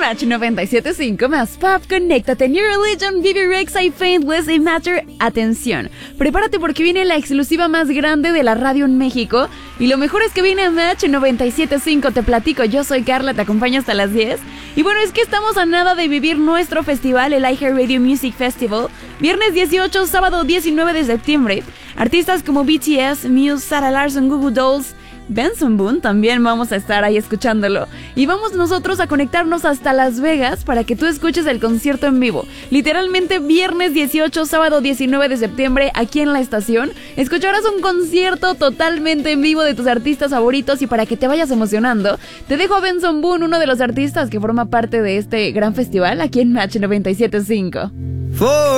Match 97.5 más Pop, conéctate, New Religion, Vivi Rex, I Faintless y Matter. Atención, prepárate porque viene la exclusiva más grande de la radio en México. Y lo mejor es que viene a Match 97.5, te platico, yo soy Carla, te acompaño hasta las 10. Y bueno, es que estamos a nada de vivir nuestro festival, el iHeartRadio Music Festival. Viernes 18, sábado 19 de septiembre. Artistas como BTS, Muse, Sarah Larsson, Goo Goo Dolls, Benson Boone, también vamos a estar ahí escuchándolo. Y vamos nosotros a conectarnos hasta Las Vegas para que tú escuches el concierto en vivo. Literalmente viernes 18, sábado 19 de septiembre, aquí en la estación, escucharás un concierto totalmente en vivo de tus artistas favoritos. Y para que te vayas emocionando, te dejo a Benson Boone, uno de los artistas que forma parte de este gran festival, aquí en Match 97.5.